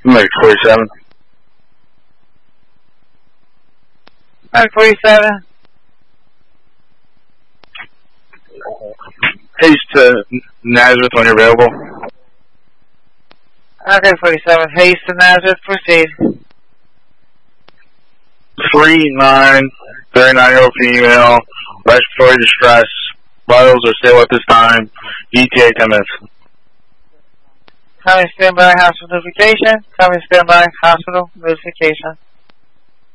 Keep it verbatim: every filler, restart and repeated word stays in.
Medic forty-seven. Medic forty-seven. Haste to Nazareth when you're available. Okay, forty-seven. Haste to Nazareth. Proceed. three nine, thirty-nine-year-old female, respiratory distress, vitals are stable at this time, E T A ten minutes. Coming standby hospital notification. Coming standby hospital notification.